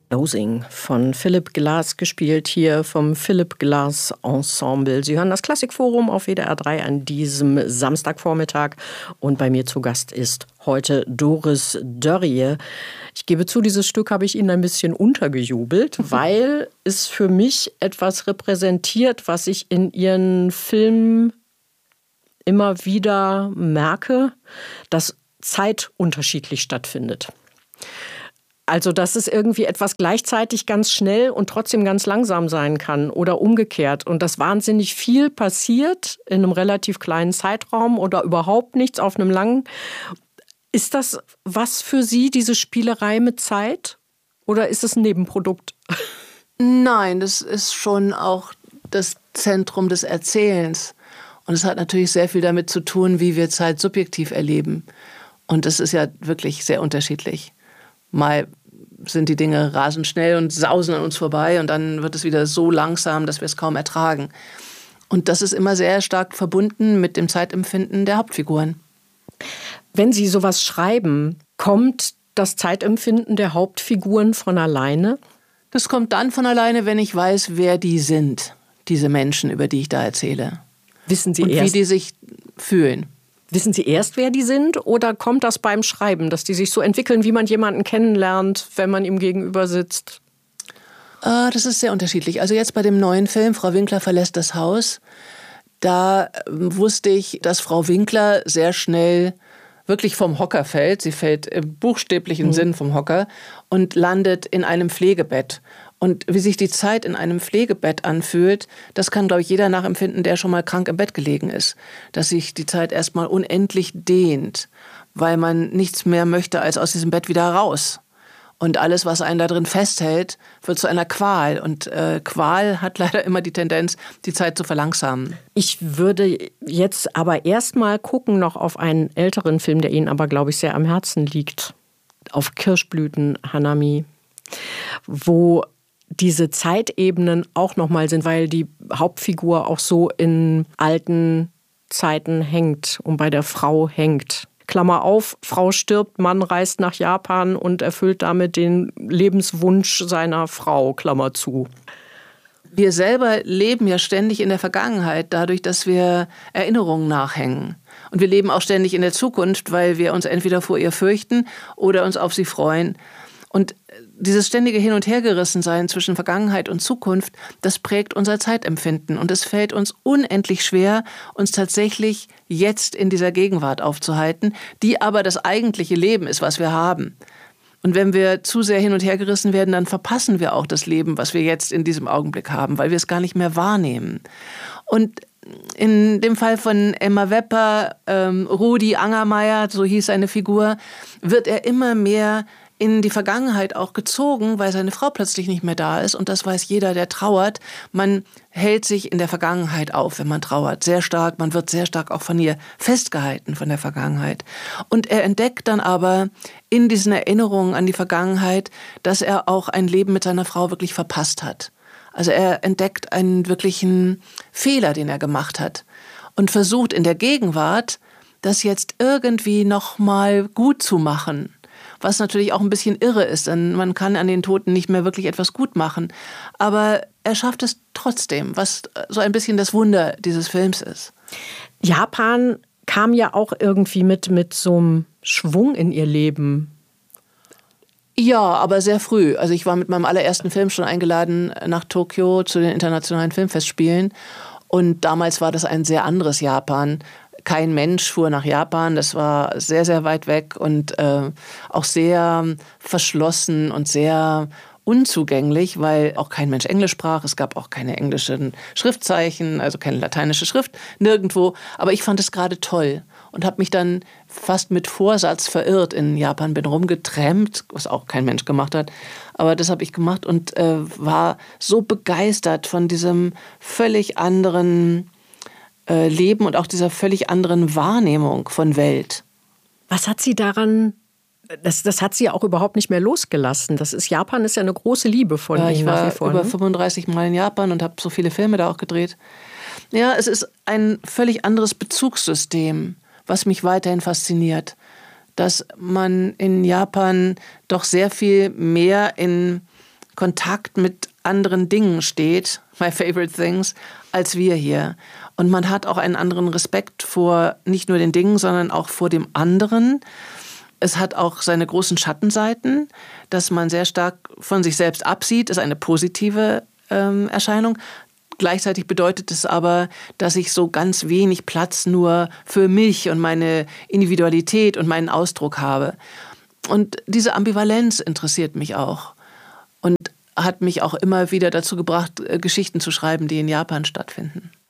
Dosing von Philip Glass, gespielt hier vom Philip Glass Ensemble. Sie hören das Klassikforum auf WDR 3 an diesem Samstagvormittag. Und bei mir zu Gast ist heute Doris Dörrie. Ich gebe zu, dieses Stück habe ich Ihnen ein bisschen untergejubelt, weil es für mich etwas repräsentiert, was ich in Ihren Filmen immer wieder merke, dass Zeit unterschiedlich stattfindet. Also, dass es irgendwie etwas gleichzeitig ganz schnell und trotzdem ganz langsam sein kann oder umgekehrt. Und dass wahnsinnig viel passiert in einem relativ kleinen Zeitraum oder überhaupt nichts auf einem langen. Ist das was für Sie, diese Spielerei mit Zeit? Oder ist es ein Nebenprodukt? Nein, das ist schon auch das Zentrum des Erzählens. Und es hat natürlich sehr viel damit zu tun, wie wir Zeit subjektiv erleben. Und das ist ja wirklich sehr unterschiedlich. Mal sind die Dinge rasend schnell und sausen an uns vorbei und dann wird es wieder so langsam, dass wir es kaum ertragen. Und das ist immer sehr stark verbunden mit dem Zeitempfinden der Hauptfiguren. Wenn Sie sowas schreiben, kommt das Zeitempfinden der Hauptfiguren von alleine? Das kommt dann von alleine, wenn ich weiß, wer die sind, diese Menschen, über die ich da erzähle. Wissen Sie und erst, wie die sich fühlen. Wissen Sie erst, wer die sind, oder kommt das beim Schreiben, dass die sich so entwickeln, wie man jemanden kennenlernt, wenn man ihm gegenüber sitzt? Das ist sehr unterschiedlich. Also jetzt bei dem neuen Film, Frau Winkler verlässt das Haus, da wusste ich, dass Frau Winkler sehr schnell wirklich vom Hocker fällt. Sie fällt im buchstäblichen Sinn vom Hocker und landet in einem Pflegebett. Und wie sich die Zeit in einem Pflegebett anfühlt, das kann, glaube ich, jeder nachempfinden, der schon mal krank im Bett gelegen ist. Dass sich die Zeit erstmal unendlich dehnt, weil man nichts mehr möchte, als aus diesem Bett wieder raus. Und alles, was einen da drin festhält, wird zu einer Qual. Und Qual hat leider immer die Tendenz, die Zeit zu verlangsamen. Ich würde jetzt aber erst mal gucken noch auf einen älteren Film, der Ihnen aber, glaube ich, sehr am Herzen liegt. Auf Kirschblüten, Hanami, wo diese Zeitebenen auch nochmal sind, weil die Hauptfigur auch so in alten Zeiten hängt und bei der Frau hängt. Klammer auf, Frau stirbt, Mann reist nach Japan und erfüllt damit den Lebenswunsch seiner Frau, Klammer zu. Wir selber leben ja ständig in der Vergangenheit, dadurch, dass wir Erinnerungen nachhängen. Und wir leben auch ständig in der Zukunft, weil wir uns entweder vor ihr fürchten oder uns auf sie freuen. Und dieses ständige Hin- und Hergerissensein zwischen Vergangenheit und Zukunft, das prägt unser Zeitempfinden. Und es fällt uns unendlich schwer, uns tatsächlich jetzt in dieser Gegenwart aufzuhalten, die aber das eigentliche Leben ist, was wir haben. Und wenn wir zu sehr hin und her gerissen werden, dann verpassen wir auch das Leben, was wir jetzt in diesem Augenblick haben, weil wir es gar nicht mehr wahrnehmen. Und in dem Fall von Emma Wepper, Rudi Angermeier, so hieß seine Figur, wird er immer mehr in die Vergangenheit auch gezogen, weil seine Frau plötzlich nicht mehr da ist. Und das weiß jeder, der trauert. Man hält sich in der Vergangenheit auf, wenn man trauert. Sehr stark. Man wird sehr stark auch von ihr festgehalten, von der Vergangenheit. Und er entdeckt dann aber in diesen Erinnerungen an die Vergangenheit, dass er auch ein Leben mit seiner Frau wirklich verpasst hat. Also er entdeckt einen wirklichen Fehler, den er gemacht hat. Und versucht in der Gegenwart, das jetzt irgendwie noch mal gut zu machen. Was natürlich auch ein bisschen irre ist, denn man kann an den Toten nicht mehr wirklich etwas gut machen. Aber er schafft es trotzdem, was so ein bisschen das Wunder dieses Films ist. Japan kam ja auch irgendwie mit so einem Schwung in ihr Leben. Ja, aber sehr früh. Also ich war mit meinem allerersten Film schon eingeladen nach Tokio zu den internationalen Filmfestspielen. Und damals war das ein sehr anderes Japan. Kein Mensch fuhr nach Japan, das war sehr, sehr weit weg und auch sehr verschlossen und sehr unzugänglich, weil auch kein Mensch Englisch sprach. Es gab auch keine englischen Schriftzeichen, also keine lateinische Schrift, nirgendwo. Aber ich fand es gerade toll und habe mich dann fast mit Vorsatz verirrt in Japan, bin rumgetrampt, was auch kein Mensch gemacht hat. Aber das habe ich gemacht und war so begeistert von diesem völlig anderen Leben und auch dieser völlig anderen Wahrnehmung von Welt. Was hat Sie daran, das hat Sie ja auch überhaupt nicht mehr losgelassen. Japan ist ja eine große Liebe von Ihnen nach wie vor. Ich war über 35 Mal in Japan und habe so viele Filme da auch gedreht. Ja, es ist ein völlig anderes Bezugssystem, was mich weiterhin fasziniert. Dass man in Japan doch sehr viel mehr in Kontakt mit anderen Dingen steht, my favorite things, als wir hier. Und man hat auch einen anderen Respekt vor nicht nur den Dingen, sondern auch vor dem anderen. Es hat auch seine großen Schattenseiten, dass man sehr stark von sich selbst absieht, ist eine positive Erscheinung. Gleichzeitig bedeutet es aber, dass ich so ganz wenig Platz nur für mich und meine Individualität und meinen Ausdruck habe. Und diese Ambivalenz interessiert mich auch und hat mich auch immer wieder dazu gebracht, Geschichten zu schreiben, die in Japan stattfinden.